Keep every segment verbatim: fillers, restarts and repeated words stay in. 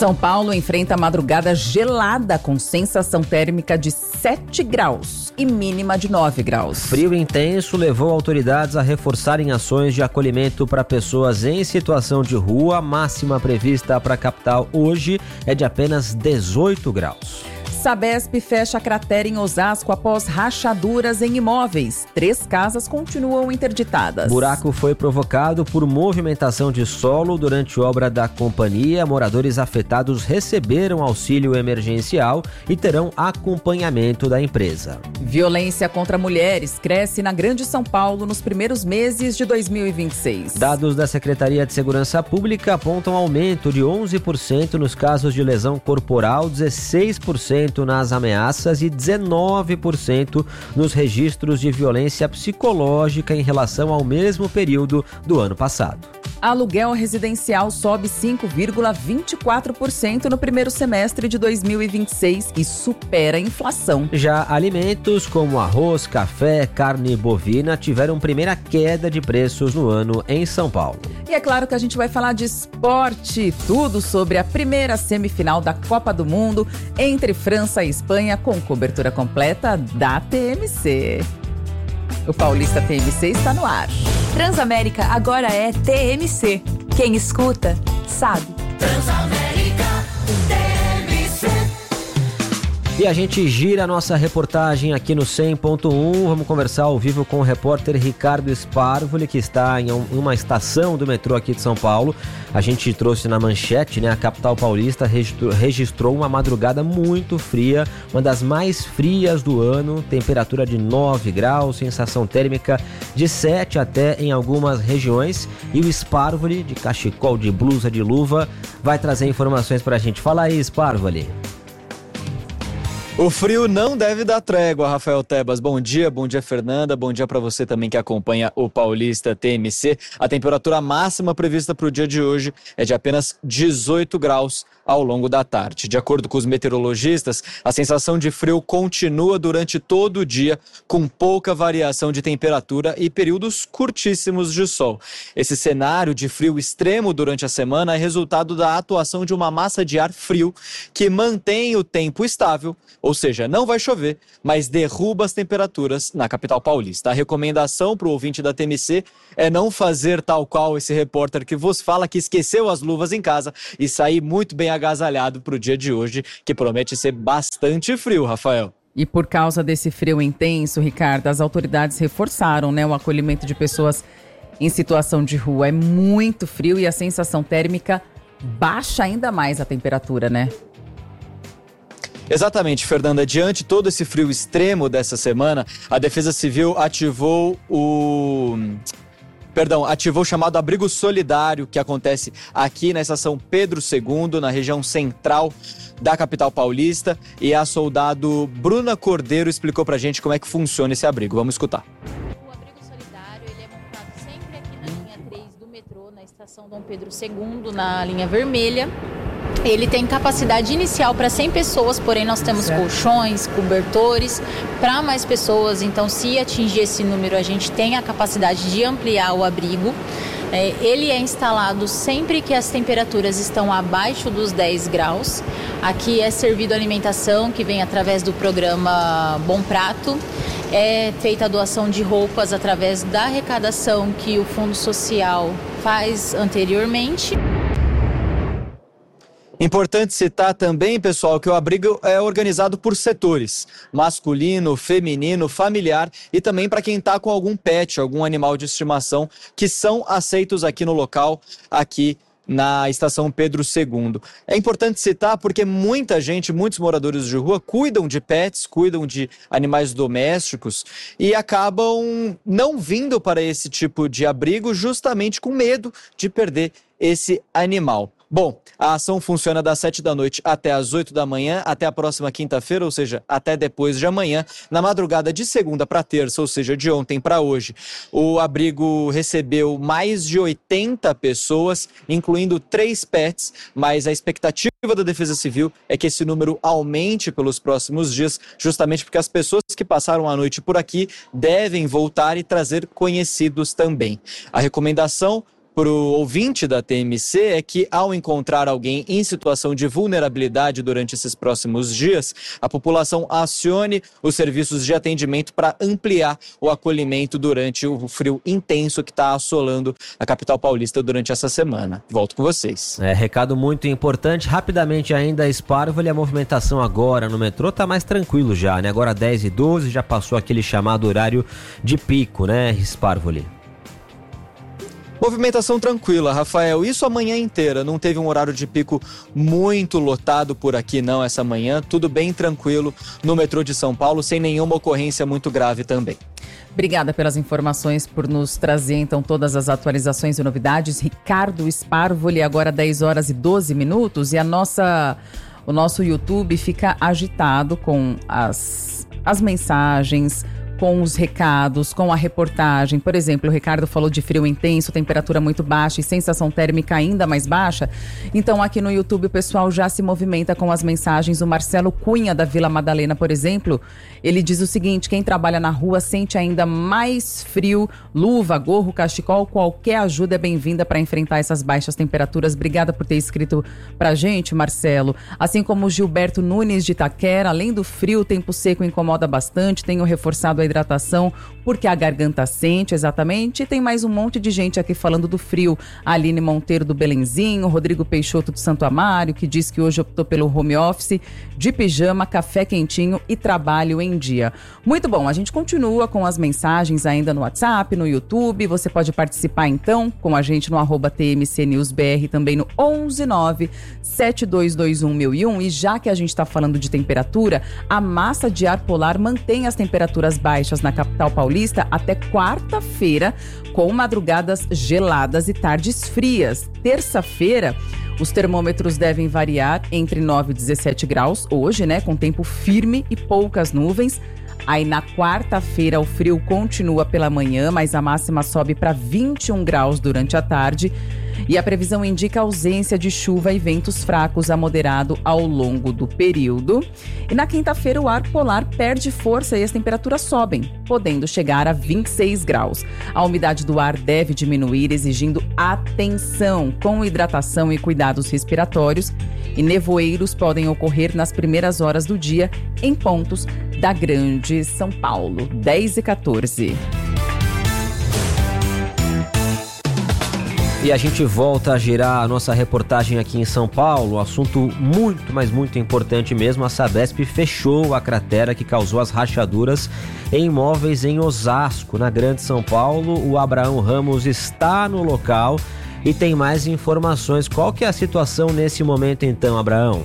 São Paulo enfrenta a madrugada gelada com sensação térmica de sete graus e mínima de nove graus. Frio intenso levou autoridades a reforçarem ações de acolhimento para pessoas em situação de rua. A máxima prevista para a capital hoje é de apenas dezoito graus. Sabesp fecha a cratera em Osasco após rachaduras em imóveis. Três casas continuam interditadas. Buraco foi provocado por movimentação de solo durante obra da companhia. Moradores afetados receberam auxílio emergencial e terão acompanhamento da empresa. Violência contra mulheres cresce na Grande São Paulo nos primeiros meses de dois mil e vinte e seis. Dados da Secretaria de Segurança Pública apontam aumento de onze por cento nos casos de lesão corporal, dezesseis por cento nas ameaças e dezenove por cento nos registros de violência psicológica em relação ao mesmo período do ano passado. Aluguel residencial sobe cinco vírgula vinte e quatro por cento no primeiro semestre de dois mil e vinte e seis e supera a inflação. Já alimentos como arroz, café, carne bovina tiveram primeira queda de preços no ano em São Paulo. E é claro que a gente vai falar de esporte, tudo sobre a primeira semifinal da Copa do Mundo entre França e Espanha com cobertura completa da T M C. O Paulista T M C está no ar. Transamérica agora é T M C. Quem escuta, sabe. Transamérica T M C. E a gente gira a nossa reportagem aqui no cem ponto um. Vamos conversar ao vivo com o repórter Ricardo Sparvoli, que está em uma estação do metrô aqui de São Paulo. A gente trouxe na manchete, né? A capital paulista registrou uma madrugada muito fria, uma das mais frias do ano, temperatura de nove graus, sensação térmica de sete até em algumas regiões. E o Sparvoli, de cachecol, de blusa, de luva, vai trazer informações pra gente. Fala aí, Sparvoli. O frio não deve dar trégua, Rafael Tebas. Bom dia, bom dia, Fernanda. Bom dia para você também que acompanha o Paulista T M C. A temperatura máxima prevista para o dia de hoje é de apenas dezoito graus ao longo da tarde. De acordo com os meteorologistas, a sensação de frio continua durante todo o dia, com pouca variação de temperatura e períodos curtíssimos de sol. Esse cenário de frio extremo durante a semana é resultado da atuação de uma massa de ar frio que mantém o tempo estável, ou seja, não vai chover, mas derruba as temperaturas na capital paulista. A recomendação para o ouvinte da T M C é não fazer tal qual esse repórter que vos fala que esqueceu as luvas em casa e sair muito bem agasalhado para o dia de hoje, que promete ser bastante frio, Rafael. E por causa desse frio intenso, Ricardo, as autoridades reforçaram, né, o acolhimento de pessoas em situação de rua. É muito frio e a sensação térmica baixa ainda mais a temperatura, né? Exatamente, Fernanda. Diante de todo esse frio extremo dessa semana, a Defesa Civil ativou o... Perdão, ativou o chamado Abrigo Solidário, que acontece aqui na estação Pedro segundo, na região central da capital paulista. E a soldado Bruna Cordeiro explicou pra gente como é que funciona esse abrigo. Vamos escutar. O Abrigo Solidário ele é montado sempre aqui na linha três do metrô, na estação Dom Pedro segundo, na linha vermelha. Ele tem capacidade inicial para cem pessoas, porém nós temos certo. colchões, cobertores para mais pessoas. Então, se atingir esse número, a gente tem a capacidade de ampliar o abrigo. É, ele é instalado sempre que as temperaturas estão abaixo dos dez graus. Aqui é servido alimentação que vem através do programa Bom Prato. É feita a doação de roupas através da arrecadação que o Fundo Social faz anteriormente. Importante citar também, pessoal, que o abrigo é organizado por setores: masculino, feminino, familiar e também para quem está com algum pet, algum animal de estimação, que são aceitos aqui no local, aqui na estação Pedro segundo. É importante citar porque muita gente, muitos moradores de rua cuidam de pets, cuidam de animais domésticos e acabam não vindo para esse tipo de abrigo justamente com medo de perder esse animal. Bom, a ação funciona das sete da noite até as oito da manhã, até a próxima quinta-feira, ou seja, até depois de amanhã. Na madrugada de segunda para terça, ou seja, de ontem para hoje, o abrigo recebeu mais de oitenta pessoas, incluindo três pets, mas a expectativa da Defesa Civil é que esse número aumente pelos próximos dias, justamente porque as pessoas que passaram a noite por aqui devem voltar e trazer conhecidos também. A recomendação para o ouvinte da T M C é que, ao encontrar alguém em situação de vulnerabilidade durante esses próximos dias, a população acione os serviços de atendimento para ampliar o acolhimento durante o frio intenso que está assolando a capital paulista durante essa semana. Volto com vocês. É, recado muito importante. Rapidamente ainda, Sparvoli, a movimentação agora no metrô está mais tranquilo já, né? Agora dez e doze, já passou aquele chamado horário de pico, né, Sparvoli? Movimentação tranquila, Rafael. Isso a manhã inteira. Não teve um horário de pico muito lotado por aqui, não, essa manhã. Tudo bem tranquilo no metrô de São Paulo, sem nenhuma ocorrência muito grave também. Obrigada pelas informações, por nos trazer então todas as atualizações e novidades. Ricardo Sparvoli, agora dez horas e doze minutos, e a nossa, o nosso YouTube fica agitado com as, as mensagens, com os recados, com a reportagem. Por exemplo, o Ricardo falou de frio intenso, temperatura muito baixa e sensação térmica ainda mais baixa. Então aqui no YouTube o pessoal já se movimenta com as mensagens. O Marcelo Cunha, da Vila Madalena, por exemplo, ele diz o seguinte: quem trabalha na rua sente ainda mais frio, luva, gorro, cachecol, qualquer ajuda é bem-vinda para enfrentar essas baixas temperaturas. Obrigada por ter escrito pra gente, Marcelo. Assim como o Gilberto Nunes de Itaquera, além do frio, o tempo seco incomoda bastante, tenho reforçado a hidratação porque a garganta sente, exatamente. E tem mais um monte de gente aqui falando do frio. A Aline Monteiro do Belenzinho, Rodrigo Peixoto do Santo Amaro, que diz que hoje optou pelo home office, de pijama, café quentinho e trabalho em dia. Muito bom, a gente continua com as mensagens ainda no WhatsApp, no YouTube. Você pode participar então com a gente no arroba T M C News B R, também no onze nove sete dois dois um mil e um. E já que a gente está falando de temperatura, a massa de ar polar mantém as temperaturas baixas na capital paulista até quarta-feira, com madrugadas geladas e tardes frias. Terça-feira, os termômetros devem variar entre nove e dezessete graus, hoje, né, com tempo firme e poucas nuvens. Aí na quarta-feira o frio continua pela manhã, mas a máxima sobe para vinte e um graus durante a tarde. E a previsão indica ausência de chuva e ventos fracos a moderado ao longo do período. E na quinta-feira o ar polar perde força e as temperaturas sobem, podendo chegar a vinte e seis graus. A umidade do ar deve diminuir, exigindo atenção com hidratação e cuidados respiratórios. E nevoeiros podem ocorrer nas primeiras horas do dia em pontos da Grande São Paulo. dez e quatorze. E a gente volta a girar a nossa reportagem aqui em São Paulo. Assunto muito, mas muito importante mesmo. A Sabesp fechou a cratera que causou as rachaduras em imóveis em Osasco, na Grande São Paulo. O Abraão Ramos está no local e tem mais informações. Qual que é a situação nesse momento então, Abraão?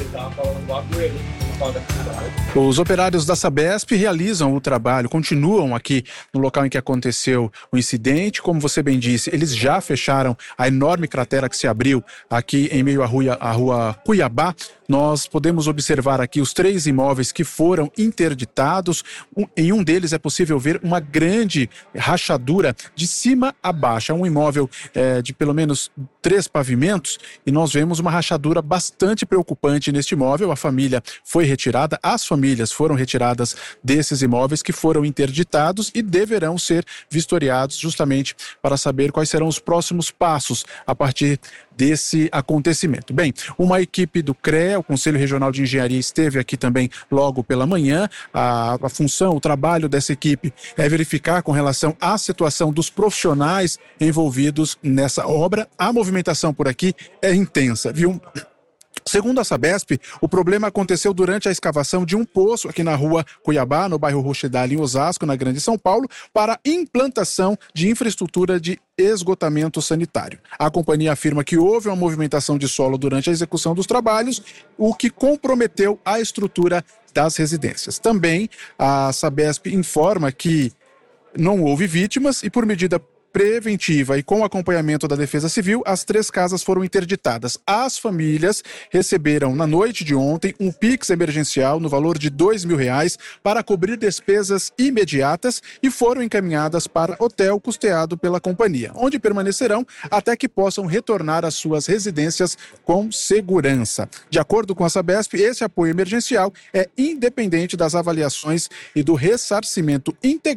Os operários da Sabesp realizam o trabalho, continuam aqui no local em que aconteceu o incidente. Como você bem disse, eles já fecharam a enorme cratera que se abriu aqui em meio à rua, à rua Cuiabá. Nós podemos observar aqui os três imóveis que foram interditados. Um, em um deles é possível ver uma grande rachadura de cima a baixo. É um imóvel é, de pelo menos três pavimentos e nós vemos uma rachadura bastante preocupante neste imóvel. A família foi retirada, as famílias foram retiradas desses imóveis que foram interditados e deverão ser vistoriados justamente para saber quais serão os próximos passos a partir desse acontecimento. Bem, uma equipe do C R E A, o Conselho Regional de Engenharia, esteve aqui também logo pela manhã. A, a função, o trabalho dessa equipe é verificar com relação à situação dos profissionais envolvidos nessa obra. A movimentação por aqui é intensa, viu? Segundo a Sabesp, o problema aconteceu durante a escavação de um poço aqui na rua Cuiabá, no bairro Rochedale, em Osasco, na Grande São Paulo, para implantação de infraestrutura de esgotamento sanitário. A companhia afirma que houve uma movimentação de solo durante a execução dos trabalhos, o que comprometeu a estrutura das residências. Também a Sabesp informa que não houve vítimas e, por medida preventiva e com acompanhamento da Defesa Civil, as três casas foram interditadas. As famílias receberam na noite de ontem um Pix emergencial no valor de dois mil reais para cobrir despesas imediatas e foram encaminhadas para hotel custeado pela companhia, onde permanecerão até que possam retornar às suas residências com segurança. De acordo com a Sabesp, esse apoio emergencial é independente das avaliações e do ressarcimento integral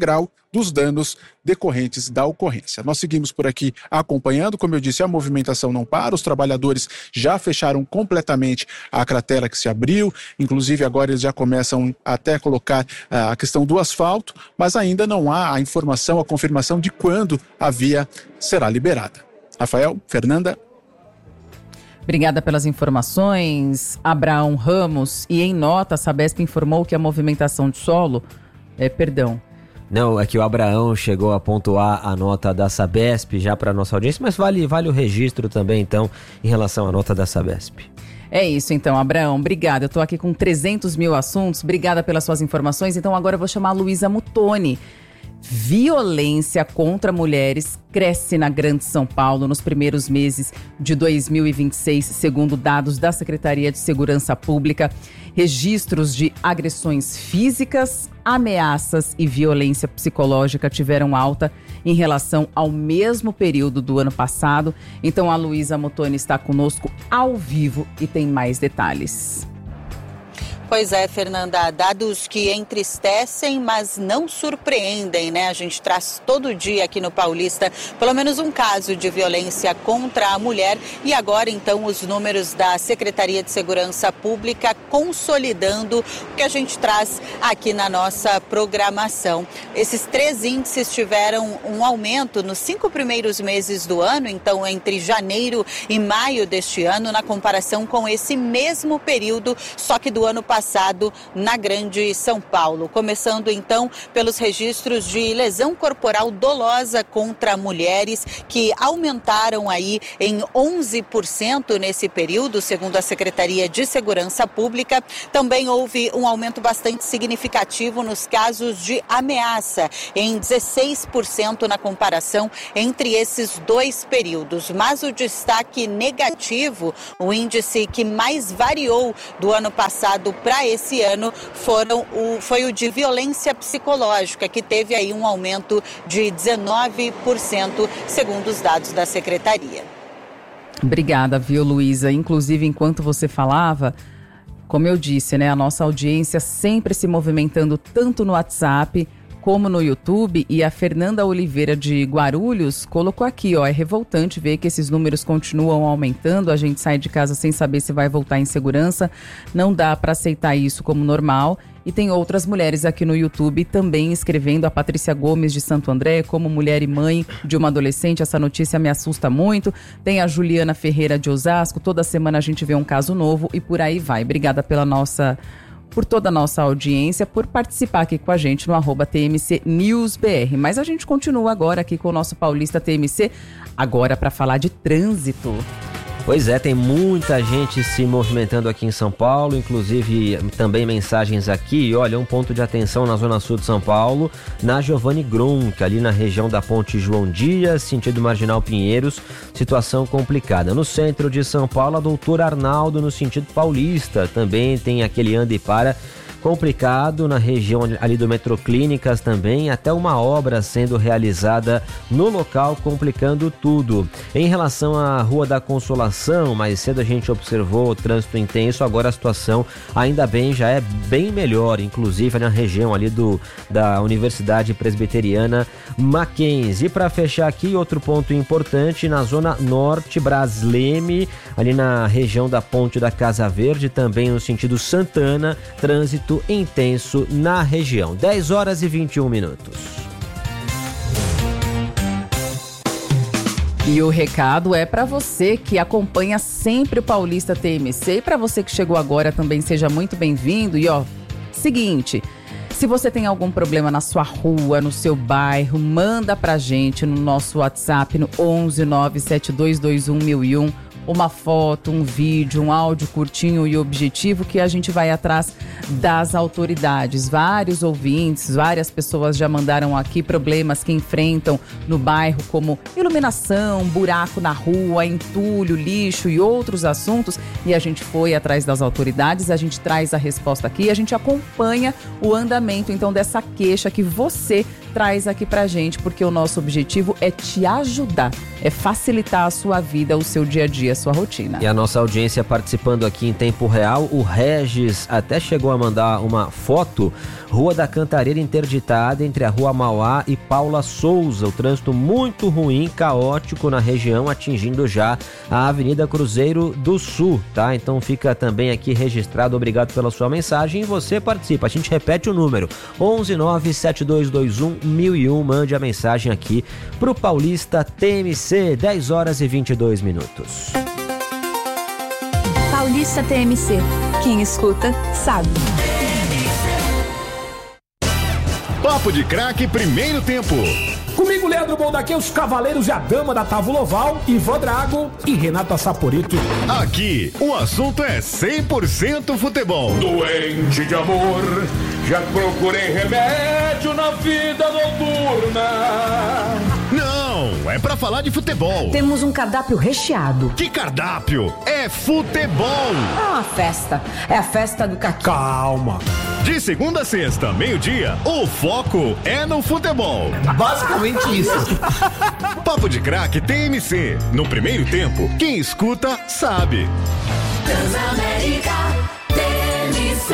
dos danos decorrentes da ocorrência. Nós seguimos por aqui acompanhando, como eu disse, a movimentação não para, os trabalhadores já fecharam completamente a cratera que se abriu, inclusive agora eles já começam até a colocar a questão do asfalto, mas ainda não há a informação, a confirmação de quando a via será liberada. Rafael, Fernanda. Obrigada pelas informações, Abraão Ramos. E em nota, a Sabesp informou que a movimentação de solo, é, perdão. Não, é que o Abraão chegou a pontuar a nota da Sabesp já para a nossa audiência, mas vale, vale o registro também, então, em relação à nota da Sabesp. É isso então, Abraão, obrigada. Eu estou aqui com trezentos mil assuntos, obrigada pelas suas informações. Então agora eu vou chamar a Luísa Muttoni. Violência contra mulheres cresce na Grande São Paulo nos primeiros meses de dois mil e vinte e seis, segundo dados da Secretaria de Segurança Pública. Registros de agressões físicas, ameaças e violência psicológica tiveram alta em relação ao mesmo período do ano passado. Então a Luísa Muttoni está conosco ao vivo e tem mais detalhes. Pois é, Fernanda, dados que entristecem, mas não surpreendem, né? A gente traz todo dia aqui no Paulista pelo menos um caso de violência contra a mulher e agora, então, os números da Secretaria de Segurança Pública consolidando o que a gente traz aqui na nossa programação. Esses três índices tiveram um aumento nos cinco primeiros meses do ano, então, entre janeiro e maio deste ano, na comparação com esse mesmo período, só que do ano passado. Passado na Grande São Paulo. Começando então pelos registros de lesão corporal dolosa contra mulheres, que aumentaram aí em onze por cento nesse período, segundo a Secretaria de Segurança Pública. Também houve um aumento bastante significativo nos casos de ameaça, em dezesseis por cento na comparação entre esses dois períodos. Mas o destaque negativo, o índice que mais variou do ano passado para esse ano foram o, foi o de violência psicológica, que teve aí um aumento de dezenove por cento, segundo os dados da Secretaria. Obrigada, viu, Luísa? Inclusive, enquanto você falava, como eu disse, né, a nossa audiência sempre se movimentando tanto no WhatsApp como no YouTube, e a Fernanda Oliveira de Guarulhos colocou aqui, ó, é revoltante ver que esses números continuam aumentando, a gente sai de casa sem saber se vai voltar em segurança, não dá para aceitar isso como normal. E tem outras mulheres aqui no YouTube também escrevendo, a Patrícia Gomes de Santo André, como mulher e mãe de uma adolescente, essa notícia me assusta muito. Tem a Juliana Ferreira de Osasco, toda semana a gente vê um caso novo e por aí vai. Obrigada pela nossa... por toda a nossa audiência, por participar aqui com a gente no arroba T M C News B R. Mas a gente continua agora aqui com o nosso Paulista T M C, agora para falar de trânsito. Pois é, tem muita gente se movimentando aqui em São Paulo, inclusive também mensagens aqui. Olha, um ponto de atenção na zona sul de São Paulo, na Giovanni Grunck, ali na região da Ponte João Dias, sentido Marginal Pinheiros, situação complicada. No centro de São Paulo, a Doutor Arnaldo, no sentido paulista, também tem aquele anda e para complicado na região ali do Metrô Clínicas também, até uma obra sendo realizada no local, complicando tudo. Em relação à Rua da Consolação, mais cedo a gente observou o trânsito intenso, agora a situação ainda bem já é bem melhor, inclusive na região ali do, da Universidade Presbiteriana Mackenzie. E para fechar aqui, outro ponto importante, na zona norte, Brasleme, ali na região da Ponte da Casa Verde, também no sentido Santana, trânsito intenso na região. dez horas e vinte e um minutos. E o recado é para você que acompanha sempre o Paulista T M C, e para você que chegou agora também, seja muito bem-vindo. E ó, seguinte, se você tem algum problema na sua rua, no seu bairro, manda pra gente no nosso WhatsApp no onze nove sete dois dois um mil e um, uma foto, um vídeo, um áudio curtinho e objetivo, que a gente vai atrás das autoridades. Vários ouvintes, várias pessoas já mandaram aqui problemas que enfrentam no bairro, como iluminação, buraco na rua, entulho, lixo e outros assuntos, e a gente foi atrás das autoridades, a gente traz a resposta aqui, a gente acompanha o andamento então dessa queixa que você traz aqui pra gente, porque o nosso objetivo é te ajudar, é facilitar a sua vida, o seu dia a dia, a sua rotina. E a nossa audiência participando aqui em tempo real, o Regis até chegou a mandar uma foto. Rua da Cantareira interditada entre a Rua Mauá e Paula Souza. O trânsito muito ruim, caótico na região, atingindo já a Avenida Cruzeiro do Sul, tá? Então fica também aqui registrado. Obrigado pela sua mensagem e você participa. A gente repete o número: onze nove sete dois dois um mil e um. Mande a mensagem aqui pro Paulista T M C, dez horas e vinte e dois minutos. Paulista T M C. Quem escuta, sabe. Papo de Craque, primeiro tempo. Comigo, Leandro Bondaquê, os cavaleiros e a dama da Távola Oval, Ivan Drago e Renata Saporito. Aqui, o assunto é cem por cento futebol. Doente de amor, já procurei remédio na vida noturna. Não, é pra falar de futebol. Temos um cardápio recheado. Que cardápio? É futebol. É uma festa. É a festa do caqui. Calma. De segunda a sexta, meio-dia, o foco é no futebol. Basicamente isso. Papo de Craque T M C. No primeiro tempo, quem escuta sabe. Transamérica T M C.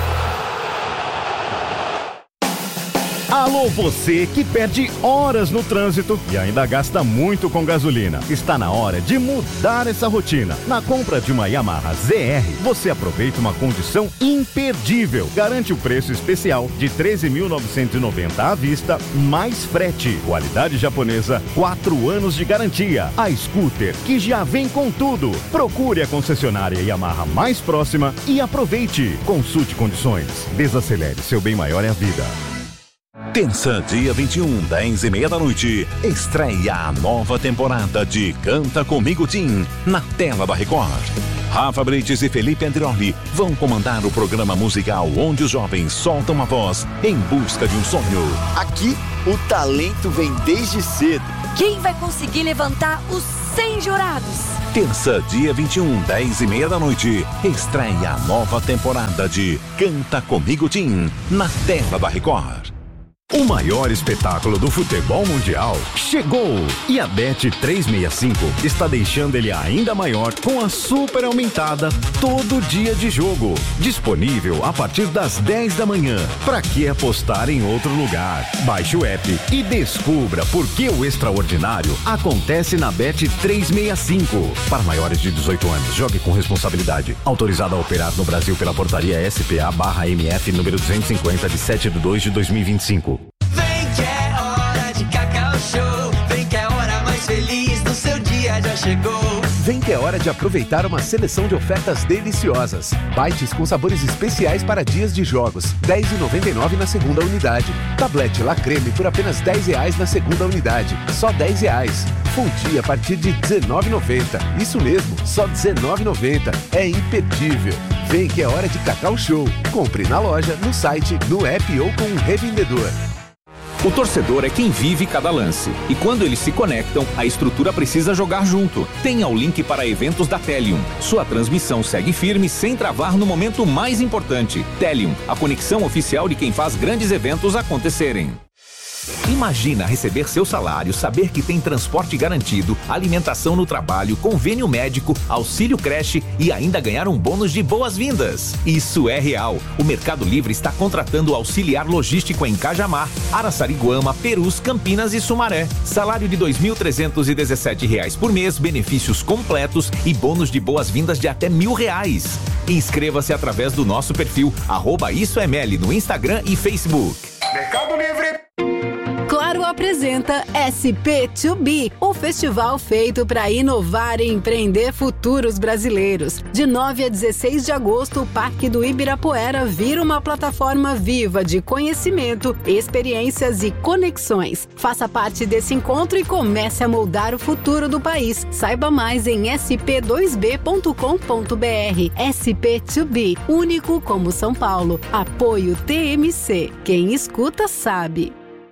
Alô, você que perde horas no trânsito e ainda gasta muito com gasolina. Está na hora de mudar essa rotina. Na compra de uma Yamaha Z R, você aproveita uma condição imperdível. Garante o preço especial de treze mil novecentos e noventa reais à vista, mais frete. Qualidade japonesa, quatro anos de garantia. A scooter que já vem com tudo. Procure a concessionária Yamaha mais próxima e aproveite. Consulte condições. Desacelere, seu bem maior é a vida. Terça, dia vinte e um, dez e meia da noite, estreia a nova temporada de Canta Comigo Tim, na tela da Record. Rafa Brites e Felipe Andrioli vão comandar o programa musical onde os jovens soltam a voz em busca de um sonho. Aqui, o talento vem desde cedo. Quem vai conseguir levantar os cem jurados? Terça, dia vinte e um, dez e meia da noite, estreia a nova temporada de Canta Comigo Tim, na tela da Record. O maior espetáculo do futebol mundial chegou! E a Bet trezentos e sessenta e cinco está deixando ele ainda maior com a super aumentada todo dia de jogo. Disponível a partir das dez da manhã. Pra que apostar em outro lugar? Baixe o app e descubra por que o extraordinário acontece na Bet trezentos e sessenta e cinco. Para maiores de dezoito anos, jogue com responsabilidade. Autorizado a operar no Brasil pela portaria S P A barra M F número duzentos e cinquenta de sete de dois de dois mil e vinte e cinco. Vem que é hora de Cacau Show. Vem que é a hora mais feliz do seu dia já chegou. Vem que é hora de aproveitar uma seleção de ofertas deliciosas. Bites com sabores especiais para dias de jogos. dez reais e noventa e nove centavos na segunda unidade. Tablete La Creme por apenas dez reais na segunda unidade. Só dez reais. Fonte a partir de dezenove reais e noventa centavos. Isso mesmo, só dezenove reais e noventa centavos. É imperdível. Vem que é hora de Cacau Show. Compre na loja, no site, no app ou com um revendedor. O torcedor é quem vive cada lance. E quando eles se conectam, a estrutura precisa jogar junto. Tenha o link para eventos da Telium. Sua transmissão segue firme sem travar no momento mais importante. Telium, a conexão oficial de quem faz grandes eventos acontecerem. Imagina receber seu salário, saber que tem transporte garantido, alimentação no trabalho, convênio médico, auxílio creche e ainda ganhar um bônus de boas-vindas. Isso é real. O Mercado Livre está contratando auxiliar logístico em Cajamar, Araçariguama, Perus, Campinas e Sumaré. Salário de dois mil trezentos e dezessete reais por mês, benefícios completos e bônus de boas-vindas de até mil reais. Inscreva-se através do nosso perfil arroba Isso é Meli no Instagram e Facebook. Mercado Livre. Claro apresenta S P dois B, o festival feito para inovar e empreender futuros brasileiros. De nove a dezesseis de agosto, o Parque do Ibirapuera vira uma plataforma viva de conhecimento, experiências e conexões. Faça parte desse encontro e comece a moldar o futuro do país. Saiba mais em s p dois b ponto com ponto b r. S P dois B, único como São Paulo. Apoio T M C. Quem escuta sabe.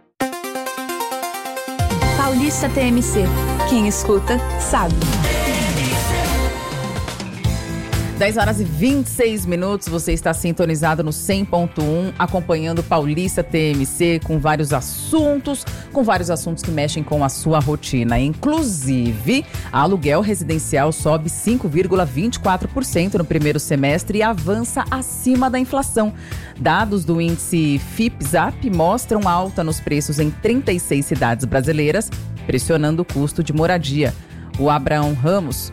Paulista T M C. Quem escuta, sabe. dez horas e vinte e seis minutos, você está sintonizado no cem ponto um, acompanhando Paulista T M C com vários assuntos, com vários assuntos que mexem com a sua rotina. Inclusive, aluguel residencial sobe cinco vírgula vinte e quatro por cento no primeiro semestre e avança acima da inflação. Dados do índice FIPZAP mostram alta nos preços em trinta e seis cidades brasileiras, pressionando o custo de moradia. O Abraão Ramos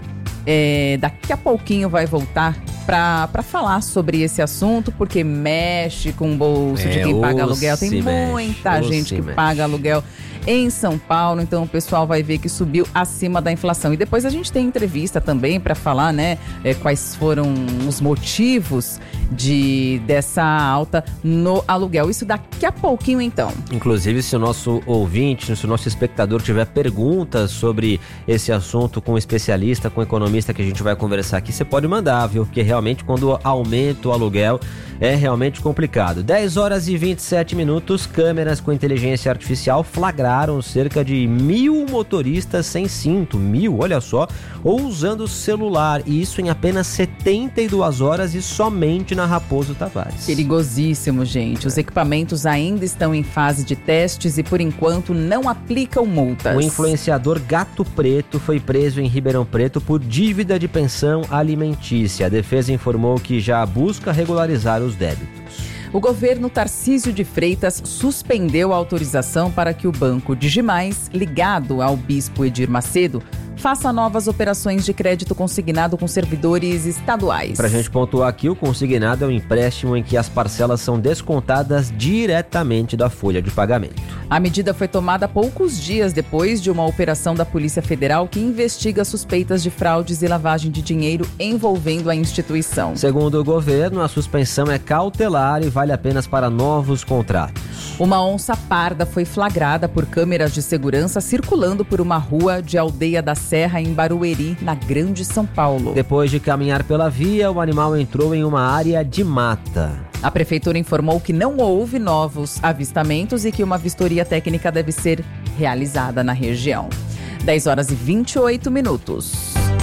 É, daqui a pouquinho vai voltar para falar sobre esse assunto, porque mexe com o bolso é, de quem paga aluguel. Tem muita mexe, gente que mexe. paga aluguel em São Paulo, então o pessoal vai ver que subiu acima da inflação. E depois a gente tem entrevista também para falar, né, é, quais foram os motivos de, dessa alta no aluguel. Isso daqui a pouquinho, então. Inclusive, se o nosso ouvinte, se o nosso espectador tiver perguntas sobre esse assunto com um especialista, com um economista que a gente vai conversar aqui, você pode mandar, viu? Porque realmente quando aumenta o aluguel é realmente complicado. dez horas e vinte e sete minutos, câmeras com inteligência artificial flagraram cerca de mil motoristas sem cinto, mil, olha só, ou usando celular, e isso em apenas setenta e duas horas e somente na Raposo Tavares. Perigosíssimo, gente. Os equipamentos ainda estão em fase de testes e, por enquanto, não aplicam multas. O influenciador Gato Preto foi preso em Ribeirão Preto por dívida de pensão alimentícia. A defesa informou que já busca regularizar os débitos. O governo Tarcísio de Freitas suspendeu a autorização para que o Banco Digimais, ligado ao bispo Edir Macedo, faça novas operações de crédito consignado com servidores estaduais. Para a gente pontuar aqui, o consignado é um empréstimo em que as parcelas são descontadas diretamente da folha de pagamento. A medida foi tomada poucos dias depois de uma operação da Polícia Federal que investiga suspeitas de fraudes e lavagem de dinheiro envolvendo a instituição. Segundo o governo, a suspensão é cautelar e vale apenas para novos contratos. Uma onça parda foi flagrada por câmeras de segurança circulando por uma rua de Aldeia da Serra, em Barueri, na Grande São Paulo. Depois de caminhar pela via, o animal entrou em uma área de mata. A prefeitura informou que não houve novos avistamentos e que uma vistoria técnica deve ser realizada na região. dez horas e vinte e oito minutos.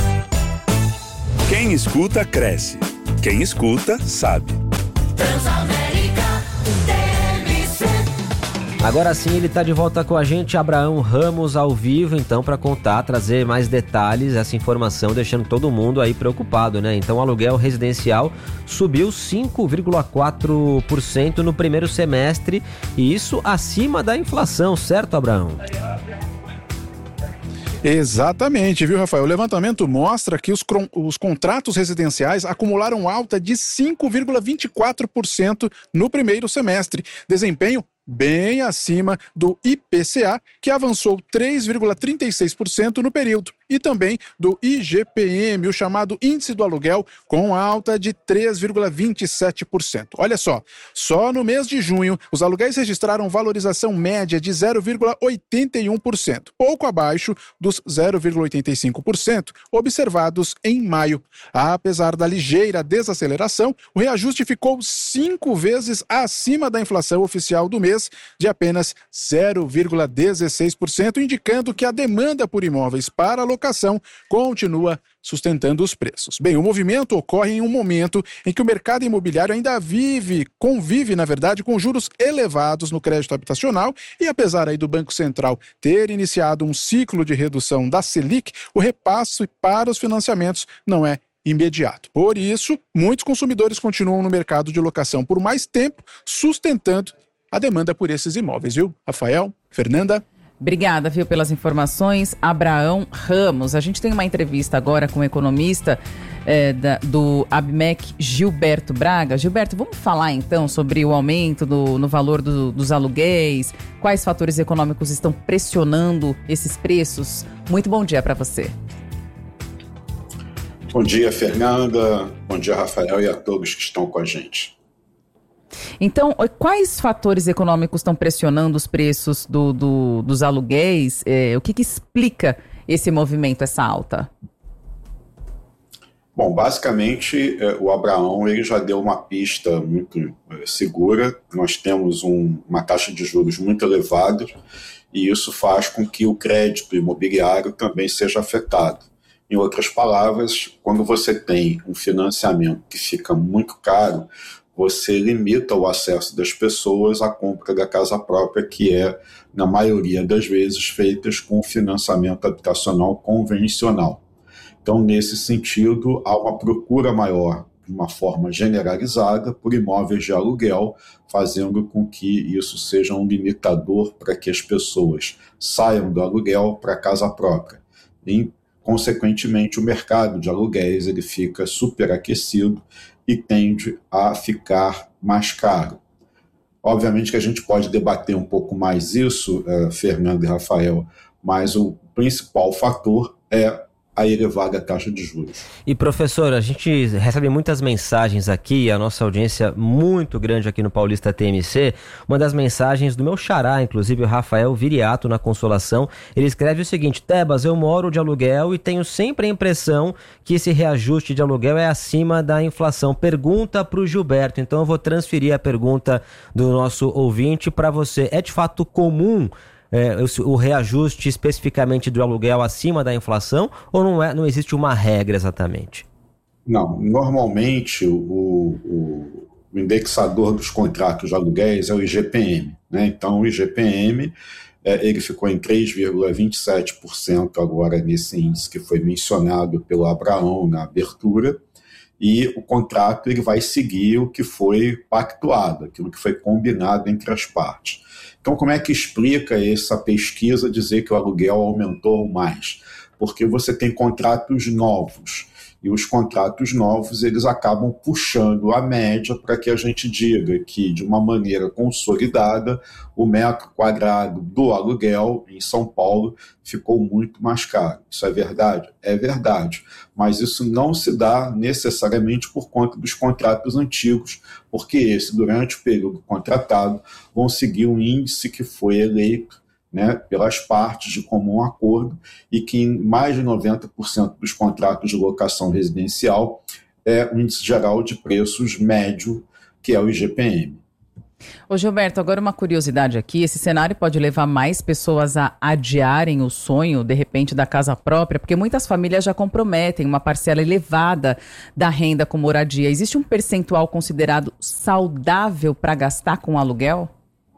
Quem escuta, cresce. Quem escuta, sabe. Agora sim, ele está de volta com a gente, Abraão Ramos, ao vivo, então, para contar, trazer mais detalhes, essa informação, deixando todo mundo aí preocupado, né? Então, o aluguel residencial subiu cinco vírgula quatro por cento no primeiro semestre, e isso acima da inflação, certo, Abraão? Exatamente, viu, Rafael? O levantamento mostra que os, os contratos residenciais acumularam alta de cinco vírgula vinte e quatro por cento no primeiro semestre. Desempenho bem acima do I P C A, que avançou três vírgula trinta e seis por cento no período, e também do I G P M, o chamado Índice do Aluguel, com alta de três vírgula vinte e sete por cento. Olha só, só no mês de junho, os aluguéis registraram valorização média de zero vírgula oitenta e um por cento, pouco abaixo dos zero vírgula oitenta e cinco por cento observados em maio. Apesar da ligeira desaceleração, o reajuste ficou cinco vezes acima da inflação oficial do mês, de apenas zero vírgula dezesseis por cento, indicando que a demanda por imóveis para locação continua sustentando os preços. Bem, o movimento ocorre em um momento em que o mercado imobiliário ainda vive, convive, na verdade, com juros elevados no crédito habitacional e, apesar aí do Banco Central ter iniciado um ciclo de redução da Selic, o repasse para os financiamentos não é imediato. Por isso, muitos consumidores continuam no mercado de locação por mais tempo, sustentando a demanda por esses imóveis, viu? Rafael, Fernanda. Obrigada, viu, pelas informações. Abraão Ramos. A gente tem uma entrevista agora com o economista é, da, do ABMEC, Gilberto Braga. Gilberto, vamos falar então sobre o aumento do, no valor do, dos aluguéis, quais fatores econômicos estão pressionando esses preços? Muito bom dia para você. Bom dia, Fernanda. Bom dia, Rafael, e a todos que estão com a gente. Então, quais fatores econômicos estão pressionando os preços do, do, dos aluguéis? É, o que, que explica esse movimento, essa alta? Bom, basicamente, o Abraão ele já deu uma pista muito segura. Nós temos um, uma taxa de juros muito elevada e isso faz com que o crédito imobiliário também seja afetado. Em outras palavras, quando você tem um financiamento que fica muito caro, você limita o acesso das pessoas à compra da casa própria, que é, na maioria das vezes, feita com financiamento habitacional convencional. Então, nesse sentido, há uma procura maior, de uma forma generalizada, por imóveis de aluguel, fazendo com que isso seja um limitador para que as pessoas saiam do aluguel para a casa própria. E, consequentemente, o mercado de aluguéis ele fica superaquecido e tende a ficar mais caro. Obviamente que a gente pode debater um pouco mais isso, eh, Fernando e Rafael, mas o principal fator é a elevada taxa de juros. E professor, a gente recebe muitas mensagens aqui, a nossa audiência muito grande aqui no Paulista T M C, uma das mensagens do meu xará, inclusive o Rafael Viriato na Consolação, ele escreve o seguinte: Tebas, eu moro de aluguel e tenho sempre a impressão que esse reajuste de aluguel é acima da inflação. Pergunta para o Gilberto, então eu vou transferir a pergunta do nosso ouvinte para você. É de fato comum É, o reajuste especificamente do aluguel acima da inflação, ou não, é, não existe uma regra exatamente? Não, normalmente o, o, o indexador dos contratos de aluguéis é o I G P M, né? Então o I G P M é, ele ficou em três vírgula vinte e sete por cento agora nesse índice que foi mencionado pelo Abraão na abertura, e o contrato ele vai seguir o que foi pactuado, aquilo que foi combinado entre as partes. Então, como é que explica essa pesquisa dizer que o aluguel aumentou mais? Porque você tem contratos novos, e os contratos novos eles acabam puxando a média para que a gente diga que, de uma maneira consolidada, o metro quadrado do aluguel em São Paulo ficou muito mais caro. Isso é verdade? É verdade, mas isso não se dá necessariamente por conta dos contratos antigos, porque esse, durante o período contratado, vão seguir um índice que foi eleito, né, pelas partes de comum acordo, e que em mais de noventa por cento dos contratos de locação residencial é o índice geral de preços médio, que é o I G P M. Ô Gilberto, agora uma curiosidade aqui, esse cenário pode levar mais pessoas a adiarem o sonho, de repente, da casa própria, porque muitas famílias já comprometem uma parcela elevada da renda com moradia. Existe um percentual considerado saudável para gastar com aluguel?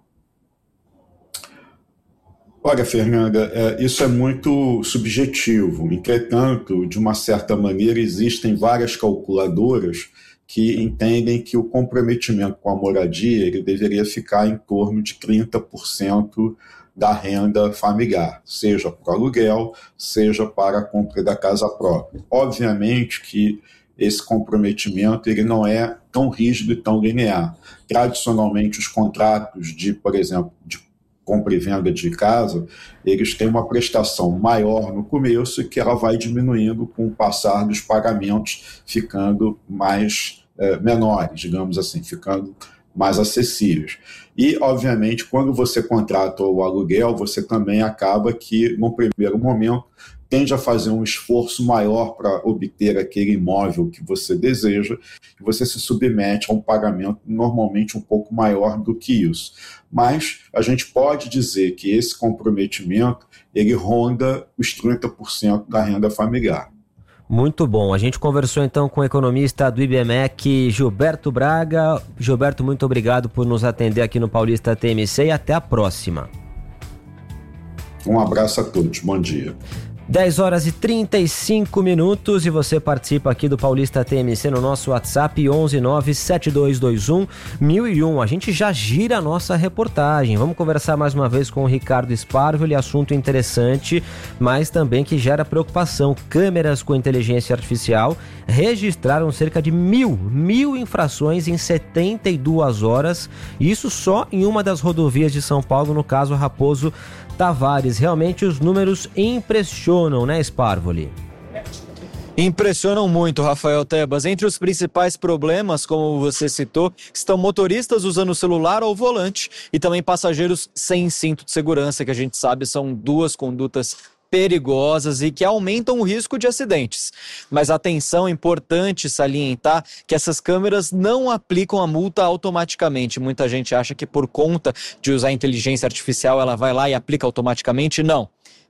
Olha, Fernanda, é, isso é muito subjetivo. Entretanto, de uma certa maneira, existem várias calculadoras que entendem que o comprometimento com a moradia ele deveria ficar em torno de trinta por cento da renda familiar, seja para o aluguel, seja para a compra da casa própria. Obviamente que esse comprometimento ele não é tão rígido e tão linear. Tradicionalmente, os contratos de, por exemplo, de compra e venda de casa, eles têm uma prestação maior no começo e que ela vai diminuindo com o passar dos pagamentos, ficando mais é, menores, digamos assim, ficando mais acessíveis. E, obviamente, quando você contrata o aluguel, você também acaba que, no primeiro momento, tende a fazer um esforço maior para obter aquele imóvel que você deseja, e você se submete a um pagamento normalmente um pouco maior do que isso. Mas a gente pode dizer que esse comprometimento ele ronda os trinta por cento da renda familiar. Muito bom. A gente conversou então com o economista do I B M E C, Gilberto Braga. Gilberto, muito obrigado por nos atender aqui no Paulista T M C e até a próxima. Um abraço a todos. Bom dia. dez horas e trinta e cinco minutos e você participa aqui do Paulista T M C no nosso WhatsApp onze nove sete dois dois um mil e um. A gente já gira a nossa reportagem. Vamos conversar mais uma vez com o Ricardo Sparvoli, assunto interessante, mas também que gera preocupação. Câmeras com inteligência artificial registraram cerca de mil, mil infrações em setenta e duas horas, isso só em uma das rodovias de São Paulo, no caso Raposo Tavares. Realmente os números impressionam, né, Sparvoli? Impressionam muito, Rafael Tebas. Entre os principais problemas, como você citou, estão motoristas usando o celular ao volante e também passageiros sem cinto de segurança, que a gente sabe são duas condutas perigosas e que aumentam o risco de acidentes. Mas atenção, é importante salientar que essas câmeras não aplicam a multa automaticamente. Muita gente acha que por conta de usar inteligência artificial ela vai lá e aplica automaticamente. Não.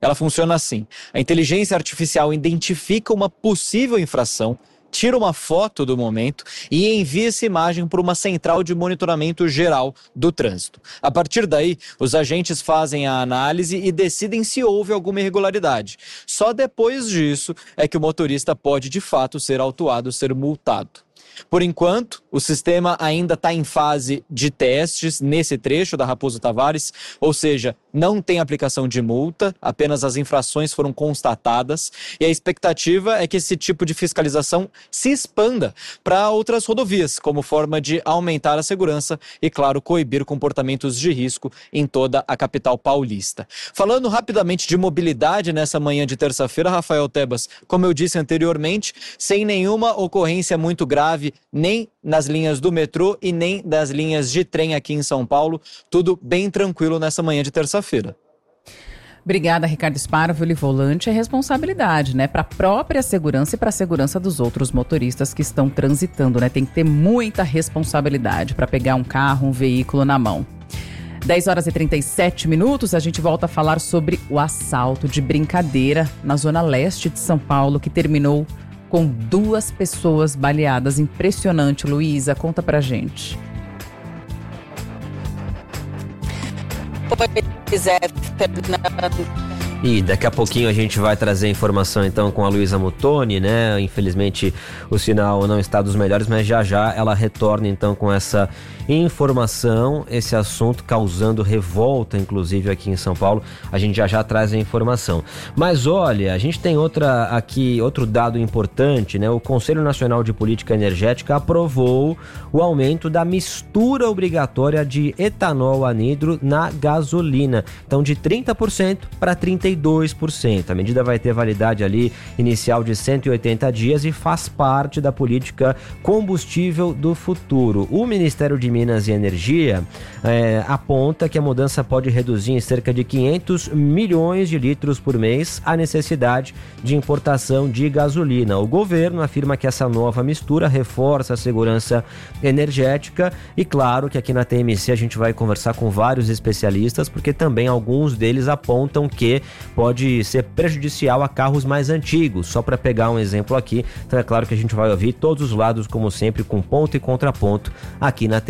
Ela funciona assim: a inteligência artificial identifica uma possível infração, tira uma foto do momento e envia essa imagem para uma central de monitoramento geral do trânsito. A partir daí, os agentes fazem a análise e decidem se houve alguma irregularidade. Só depois disso é que o motorista pode, de fato, ser autuado, ser multado. Por enquanto, o sistema ainda está em fase de testes nesse trecho da Raposo Tavares, ou seja, não tem aplicação de multa, apenas as infrações foram constatadas e a expectativa é que esse tipo de fiscalização se expanda para outras rodovias, como forma de aumentar a segurança e, claro, coibir comportamentos de risco em toda a capital paulista. Falando rapidamente de mobilidade nessa manhã de terça-feira, Rafael Tebas, como eu disse anteriormente, sem nenhuma ocorrência muito grave, nem nas linhas do metrô e nem das linhas de trem aqui em São Paulo, tudo bem tranquilo nessa manhã de terça-feira. Obrigada, Ricardo Sparvoli. Volante é responsabilidade, né? Para a própria segurança e para a segurança dos outros motoristas que estão transitando, né? Tem que ter muita responsabilidade para pegar um carro, um veículo na mão. dez horas e trinta e sete minutos, a gente volta a falar sobre o assalto de brincadeira na zona leste de São Paulo, que terminou com duas pessoas baleadas. Impressionante, Luísa. Conta pra gente. Pois é, Fernando. E daqui a pouquinho a gente vai trazer informação então com a Luísa Muttoni, né? Infelizmente o sinal não está dos melhores, mas já já ela retorna então com essa informação, esse assunto causando revolta, inclusive aqui em São Paulo. A gente já já traz a informação. Mas olha, a gente tem outra aqui, outro dado importante, né? O Conselho Nacional de Política Energética aprovou o aumento da mistura obrigatória de etanol anidro na gasolina. Então de trinta por cento para trinta e dois por cento. A medida vai ter validade ali inicial de cento e oitenta dias e faz parte da política combustível do futuro. O Ministério de Minas e Energia é, aponta que a mudança pode reduzir em cerca de quinhentos milhões de litros por mês a necessidade de importação de gasolina. O governo afirma que essa nova mistura reforça a segurança energética e claro que aqui na T M C a gente vai conversar com vários especialistas, porque também alguns deles apontam que pode ser prejudicial a carros mais antigos, só para pegar um exemplo aqui. Então é claro que a gente vai ouvir todos os lados, como sempre, com ponto e contraponto aqui na T M C.